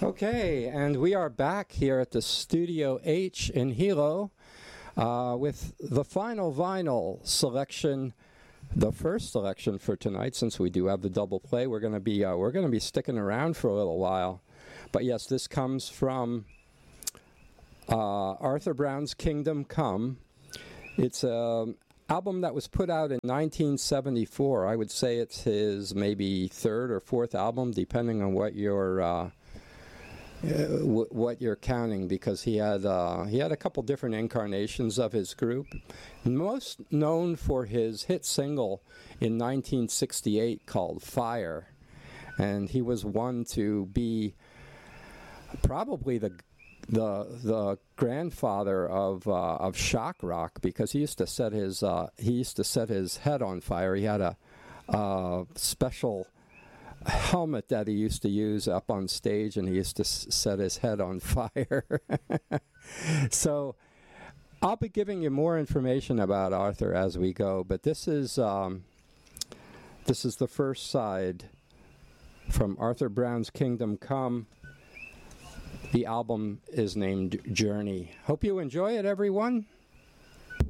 Okay, and we are back here at the Studio H in Hilo with the final vinyl selection, the first selection for tonight. Since we do have the double play, we're going to be sticking around for a little while. But yes, this comes from Arthur Brown's Kingdom Come. It's an album that was put out in 1974. I would say it's his maybe third or fourth album, depending on what you're counting, because he had a couple different incarnations of his group. Most known for his hit single in 1968 called Fire, and he was one to be probably the grandfather of shock rock, because he used to set his head on fire. He had a special helmet that he used to use up on stage, and he used to set his head on fire. So I'll be giving you more information about Arthur as we go, but this is the first side from Arthur Brown's Kingdom Come. The album is named Journey. Hope you enjoy it, everyone.